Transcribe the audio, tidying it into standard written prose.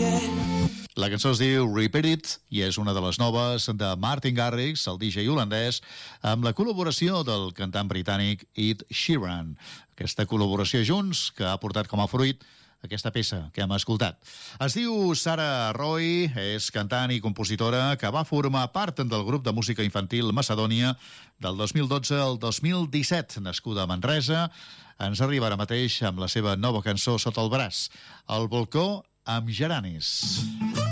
La cançó es diu Repeat It i és una de les noves de Martin Garrix, el DJ holandès, amb la col·laboració del cantant britànic Ed Sheeran. Aquesta col·laboració junts que ha portat com a fruit aquesta peça que hem escoltat. Es diu Sarah Roy, és cantant i compositora que va formar part del grup de música infantil Macedònia del 2012 al 2017, nascuda a Manresa. Ens arriba ara mateix amb la seva nova cançó sota el braç, El balcó amb geranis.